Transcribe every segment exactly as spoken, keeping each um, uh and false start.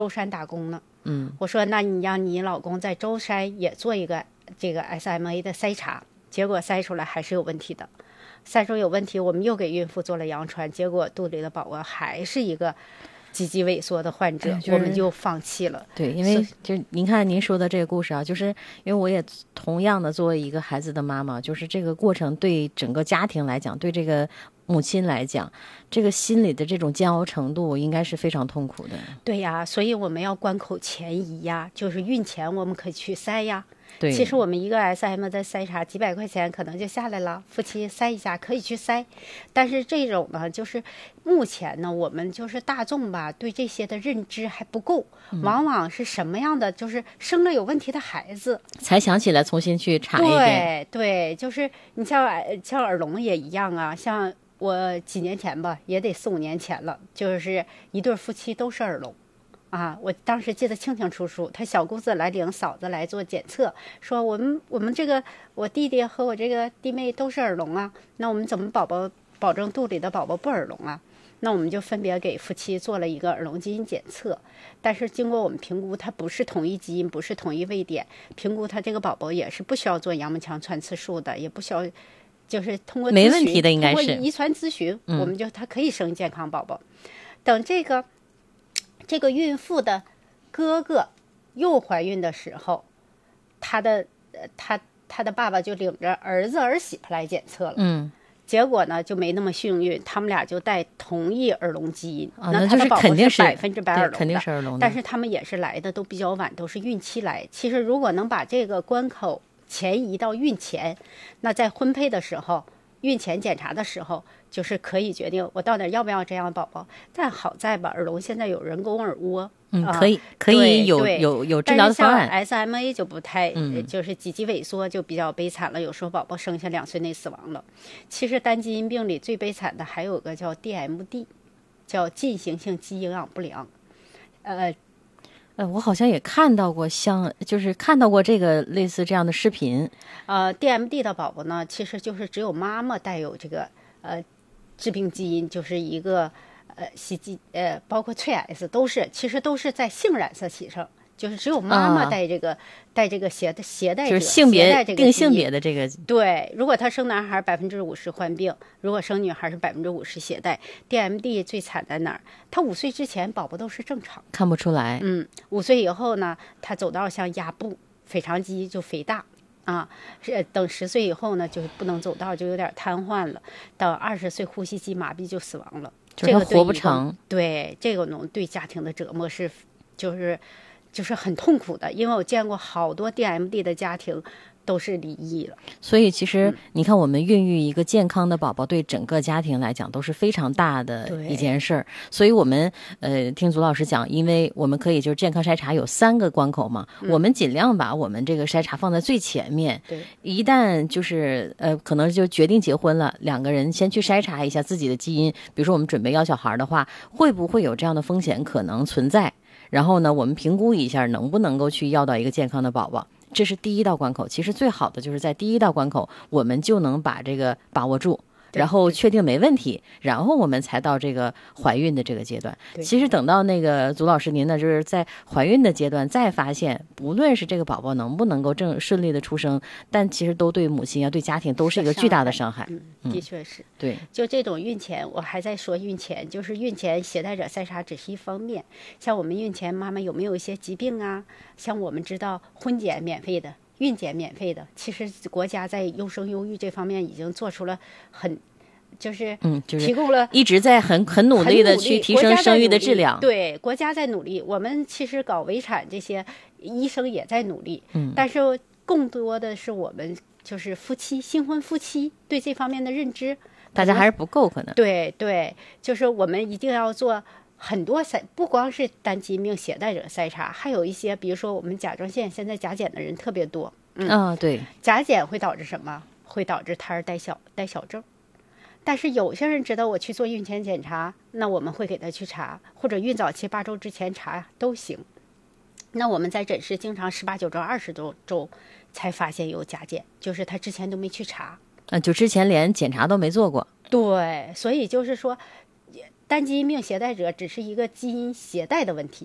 舟山打工呢。 嗯， 我说那你让你老公在舟山也做一个这个 S M A 的筛查，结果筛出来还是有问题的。筛出有问题，我们又给孕妇做了羊传，结果肚里的宝宝还是一个积极萎缩的患者，哎就是、我们就放弃了。 对，因为就您看您说的这个故事啊，就是因为我也同样的作为一个孩子的妈妈，就是这个过程对整个家庭来讲，对这个母亲来讲，这个心理的这种煎熬程度应该是非常痛苦的。 对呀，所以我们要关口前移呀，就是孕前我们可以去筛呀。 对， 其实我们一个 S M 的筛查几百块钱可能就下来了，夫妻筛一下可以去筛。但是这种呢，就是目前呢，我们就是大众吧，对这些的认知还不够，嗯、往往是什么样的，就是生了有问题的孩子才想起来重新去查一遍。 对对，就是你像像耳聋也一样啊，像我几年前吧，也得四五年前了，就是一对夫妻都是耳聋。啊，我当时记得清清楚楚，他小姑子来领嫂子来做检测，说我们我们这个我弟弟和我这个弟妹都是耳聋啊，那我们怎么宝宝保证肚里的宝宝不耳聋啊？那我们就分别给夫妻做了一个耳聋基因检测，但是经过我们评估，它不是同一基因，不是同一位点，评估他这个宝宝也是不需要做羊膜腔穿刺术的，也不需要，就是通过咨询没问题的，应该是通过遗传咨询， 嗯、 我们就他可以生健康宝宝。等这个。这个孕妇的哥哥又怀孕的时候，他的呃他他的爸爸就领着儿子儿媳妇来检测了， 嗯， 结果呢就没那么幸运，他们俩就带同一耳聋基因， 啊、 那他的宝宝是百分之百耳聋的， 肯定是耳聋的， 但是他们也是来的都比较晚，都是孕期来。其实如果能把这个关口前移到孕前，那在婚配的时候。孕前检查的时候，就是可以决定我到底要不要这样的宝宝。但好在吧，耳聋现在有人工耳蜗， 嗯，可以可以有有有治疗的方案。 但是像 S M A 就不太， 嗯、 就是几级萎缩就比较悲惨了，有时候宝宝生下两岁内死亡了。其实单基因病里最悲惨的还有个叫 D M D， 叫进行性肌营养不良，呃。 呃，我好像也看到过像，就是看到过这个类似这样的视频。 呃 ，D M D 的宝宝呢，其实就是只有妈妈带有这个呃致病基因，就是一个呃袭击呃，包括翠 S 都是，其实都是在性染色体上，就是只有妈妈带这个、啊、带这个携带携带者， 就是性别定性别的这个。 对，如果他生男孩百分之五十患病，如果生女孩是百分之五十携带。D M D 最惨在哪儿？他五岁之前宝宝都是正常， 看不出来。 嗯，五岁以后呢，他走道像压布，腓肠肌就肥大啊。等十岁以后呢，就不能走道，就有点瘫痪了。到二十岁呼吸机麻痹就死亡了， 就是活不成。 对，这个呢对家庭的折磨是就是就是很痛苦的，因为我见过好多 D M D 的家庭。都是离异了， 所以其实你看，我们孕育一个健康的宝宝，对整个家庭来讲都是非常大的一件事儿。所以我们呃听祖老师讲，因为我们可以就是健康筛查有三个关口嘛，嗯、我们尽量把我们这个筛查放在最前面。 对， 一旦就是呃可能就决定结婚了，两个人先去筛查一下自己的基因，比如说我们准备要小孩的话，会不会有这样的风险可能存在？然后呢，我们评估一下能不能够去要到一个健康的宝宝。这是第一道关口，其实最好的就是在第一道关口，我们就能把这个把握住，然后确定没问题，然后我们才到这个怀孕的这个阶段。其实等到那个祖老师您呢，就是在怀孕的阶段再发现，不论是这个宝宝能不能够正顺利的出生，但其实都对母亲啊、对家庭都是一个巨大的伤害。 嗯，的确是。 对， 就这种孕前，我还在说孕前，就是孕前携带者筛查只是一方面。像我们孕前妈妈有没有一些疾病啊？像我们知道婚检免费的。孕检免费的，其实国家在优生优育这方面已经做出了很，就是嗯，就是提供了一直在很很努力的去提升生育的质量。 对，国家在努力，我们其实搞围产这些医生也在努力， 嗯， 但是更多的是我们就是夫妻新婚夫妻对这方面的认知， 大家还是不够可能。 对对，就是我们一定要做。很多筛不光是单基因病携带者筛查，还有一些，比如说我们甲状腺现在甲减的人特别多，嗯， 啊、哦，对， 甲减会导致什么？会导致胎儿带小带小症。但是有些人知道我去做孕前检查，那我们会给他去查，或者孕早期八周之前查都行。那我们在诊室经常十八九周、二十多周才发现有甲减，就是他之前都没去查， 啊，就之前连检查都没做过。 对，所以就是说。单基因病携带者只是一个基因携带的问题，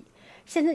现在